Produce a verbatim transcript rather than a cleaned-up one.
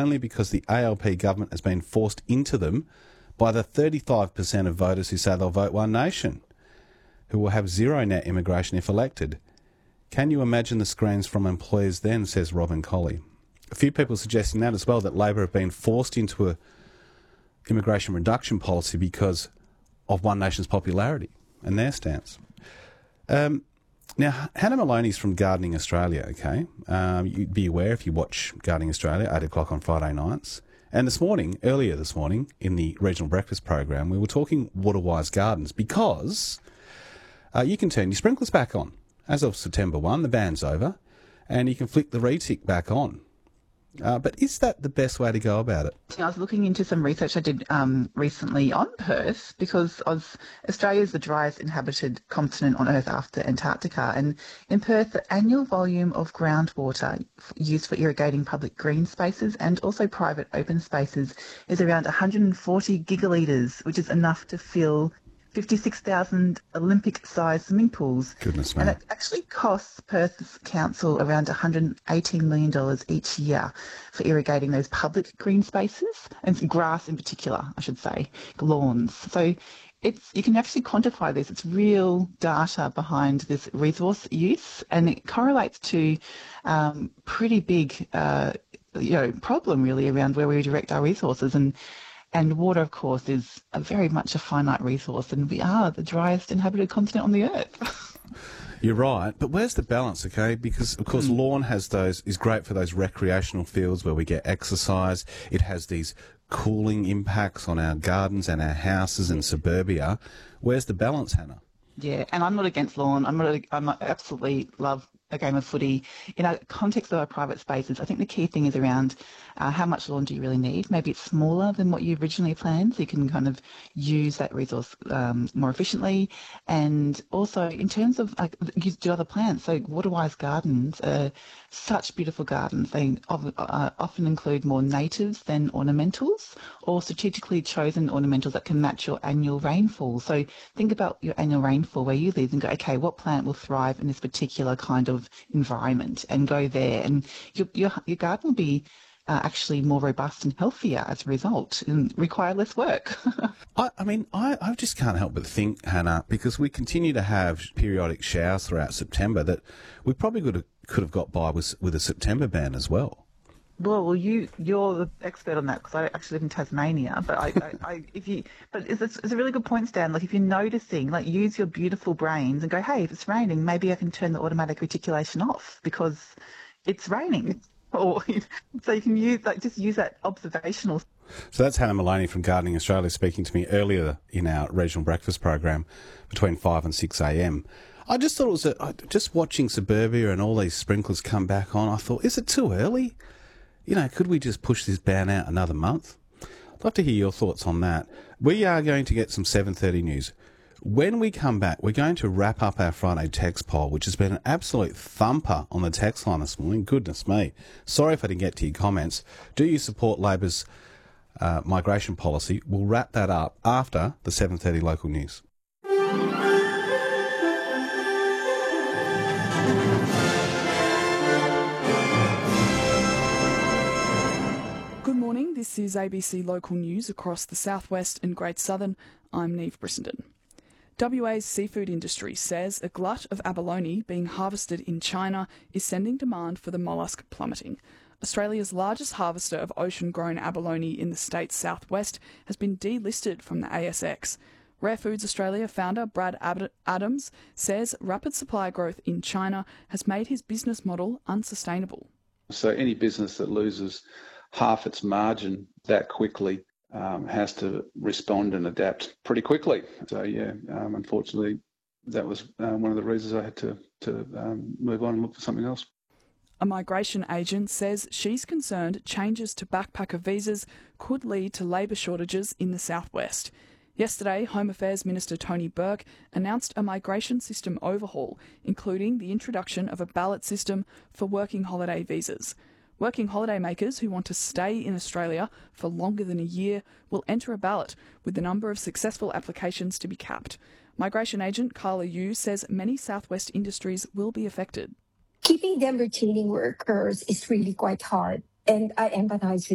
only because the A L P government has been forced into them by the thirty-five percent of voters who say they'll vote One Nation, who will have zero net immigration if elected. Can you imagine the screams from employers then, says Robin Colley. A few people suggesting that as well, that Labor have been forced into a immigration reduction policy because of One Nation's popularity and their stance. Um, now, Hannah Maloney's from Gardening Australia, okay? Um, you'd be aware if you watch Gardening Australia, eight o'clock on Friday nights. And this morning, earlier this morning, in the regional breakfast program, we were talking Waterwise Gardens because uh, you can turn your sprinklers back on. As of September first, the ban's over, and you can flick the retick back on. Uh, but is that the best way to go about it? I was looking into some research I did um, recently on Perth because Aus- Australia is the driest inhabited continent on Earth after Antarctica. And in Perth, the annual volume of groundwater used for irrigating public green spaces and also private open spaces is around one hundred forty gigalitres, which is enough to fill fifty-six thousand Olympic-sized swimming pools. Goodness me. And it actually costs Perth's council around one hundred eighteen million dollars each year for irrigating those public green spaces, and grass in particular, I should say, lawns. So it's you can actually quantify this. It's real data behind this resource use, and it correlates to um, pretty big uh, you know, problem really around where we direct our resources. And And water, of course, is a very much a finite resource, and we are the driest inhabited continent on the earth. You're right, but where's the balance, okay? Because, of course, mm. lawn has those is great for those recreational fields where we get exercise. It has these cooling impacts on our gardens and our houses in suburbia. Where's the balance, Hannah? Yeah, and I'm not against lawn. I'm not. I'm not, absolutely love a game of footy. In a context of our private spaces, I think the key thing is around uh, how much lawn do you really need? Maybe it's smaller than what you originally planned, so you can kind of use that resource um, more efficiently. And also in terms of like, you do other plants, so Waterwise Gardens are such beautiful gardens. They uh, often include more natives than ornamentals, or strategically chosen ornamentals that can match your annual rainfall. So think about your annual rainfall where you live and go, okay, what plant will thrive in this particular kind of environment, and go there, and your your, your garden will be uh, actually more robust and healthier as a result, and require less work. I, I mean, I, I just can't help but think, Hannah, because we continue to have periodic showers throughout September, that we probably could have, could have got by with with a September ban as well. Well, well, you you're the expert on that because I actually live in Tasmania. But I, I, I if you, but it's, it's a really good point, Stan. Like if you're noticing, like use your beautiful brains and go, hey, if it's raining, maybe I can turn the automatic reticulation off because it's raining. Or so you can use like just use that observational. So that's Hannah Maloney from Gardening Australia speaking to me earlier in our regional breakfast program between five and six a.m. I just thought it was a, just watching suburbia and all these sprinklers come back on. I thought, is it too early? You know, could we just push this ban out another month? I'd love to hear your thoughts on that. We are going to get some seven thirty news. When we come back, we're going to wrap up our Friday text poll, which has been an absolute thumper on the text line this morning. Goodness me. Sorry if I didn't get to your comments. Do you support Labor's uh, migration policy? We'll wrap that up after the seven thirty local news. This is A B C Local News across the southwest and Great Southern. I'm Neve Brissenden. W A's seafood industry says a glut of abalone being harvested in China is sending demand for the mollusk plummeting. Australia's largest harvester of ocean-grown abalone in the state's southwest has been delisted from the A S X. Rare Foods Australia founder Brad Ab- Adams says rapid supply growth in China has made his business model unsustainable. So any business that loses half its margin that quickly um, has to respond and adapt pretty quickly. So yeah, um, unfortunately, that was uh, one of the reasons I had to, to um, move on and look for something else. A migration agent says she's concerned changes to backpacker visas could lead to labour shortages in the southwest. Yesterday, Home Affairs Minister Tony Burke announced a migration system overhaul, including the introduction of a ballot system for working holiday visas. Working holidaymakers who want to stay in Australia for longer than a year will enter a ballot, with the number of successful applications to be capped. Migration agent Carla Yu says many southwest industries will be affected. Keeping them retaining workers is really quite hard, and I empathise with